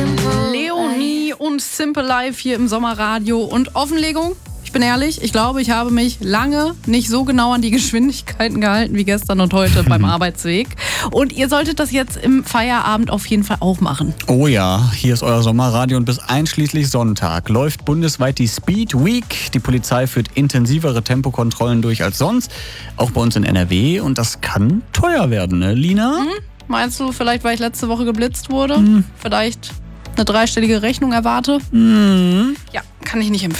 Leonie und Simple Life hier im Sommerradio. Und Offenlegung, ich bin ehrlich, ich glaube, ich habe mich lange nicht so genau an die Geschwindigkeiten gehalten wie gestern und heute beim Arbeitsweg. Und ihr solltet das jetzt im Feierabend auf jeden Fall auch machen. Oh ja, hier ist euer Sommerradio und bis einschließlich Sonntag läuft bundesweit die Speed Week. Die Polizei führt intensivere Tempokontrollen durch als sonst, auch bei uns in NRW. Und das kann teuer werden, ne, Lina? Meinst du, vielleicht, weil ich letzte Woche geblitzt wurde, vielleicht eine 3-stellige Rechnung erwarte? Ja, kann ich nicht empfehlen.